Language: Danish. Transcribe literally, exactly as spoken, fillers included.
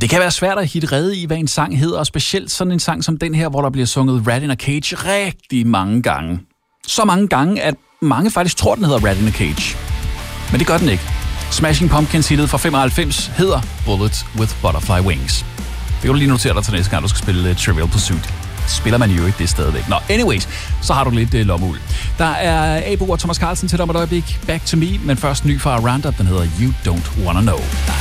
Det kan være svært at hitte rede i, hvad en sang hedder, og specielt sådan en sang som den her, hvor der bliver sunget Rat in a Cage rigtig mange gange. Så mange gange, at mange faktisk tror, den hedder Rat in a Cage. Men det gør den ikke. Smashing Pumpkins hittet fra femoghalvfems hedder Bullets with Butterfly Wings. Det kan du lige notere dig til næste gang, du skal spille Trivial Pursuit. Spiller man jo ikke det stadigvæk. Nå, anyways, så har du lidt uh, lommeuld. Der er Abo og Thomas Carlsen til dig om et øjeblik. Back to me, men først ny fra Roundup, den hedder You Don't Wanna Know.